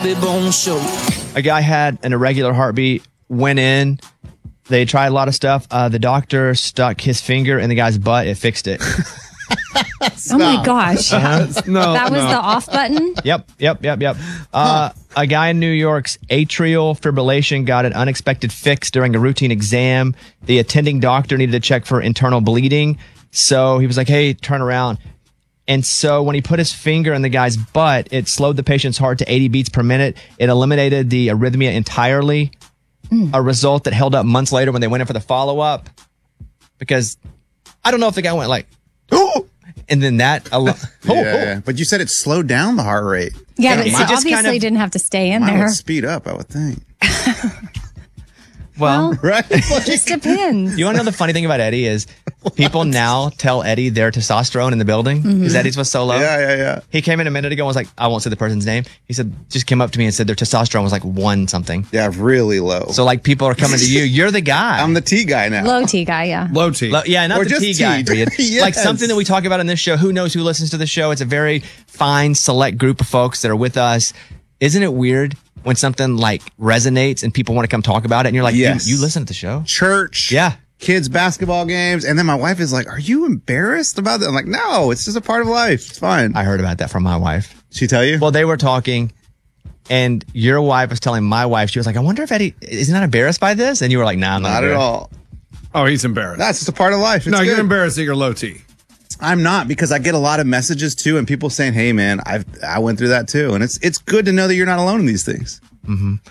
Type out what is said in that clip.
Bobby Bones Show. A guy had an irregular heartbeat, went in. They tried a lot of stuff. The doctor stuck his finger in the guy's butt. It fixed it. Oh my gosh. No, That was the off button? Yep. A guy in New York's atrial fibrillation got an unexpected fix during a routine exam. The attending doctor needed to check for internal bleeding. So he was like, hey, turn around. And so when he put his finger in the guy's butt, it slowed the patient's heart to 80 beats per minute. It eliminated the arrhythmia entirely. A result that held up months later when they went in for the follow-up. Because I don't know if the guy went like, oh, and then that. Yeah, but you said it slowed down the heart rate. Yeah, but He so just obviously kind of- didn't have to stay in Mine there. would speed up, I would think. Well, Right? It just depends. you want to know the funny thing about Eddie is people now tell Eddie their testosterone in the building because Eddie's was so low. Yeah. He came in a minute ago and was like, I won't say the person's name. He said, just came up to me and said their testosterone was like 1 something. Yeah, really low. So like people are coming to you. You're the guy. I'm the T guy now. Low T guy, yeah. Low T. Yeah, not Or the just T guy. T. period. Yes. Like something that we talk about on this show. Who knows who listens to the show? It's a very fine, select group of folks that are with us. Isn't it weird when something like resonates and people want to come talk about it and you're like, Yes. you listen to the show? Church. Yeah. Kids' basketball games. And then my wife is like, are you embarrassed about that? I'm like, no, it's just a part of life. It's fine. I heard about that from my wife. She tell you? Well, they were talking and your wife was telling my wife, she was like, I wonder if Eddie is not embarrassed by this. And you were like, nah, I'm not at embarrassed. all. Oh, he's embarrassed. That's just a part of life. It's No, you're good. embarrassed that you're low T. I'm not, because I get a lot of messages too, and people saying, "Hey, man, I went through that too," and it's good to know that you're not alone in these things.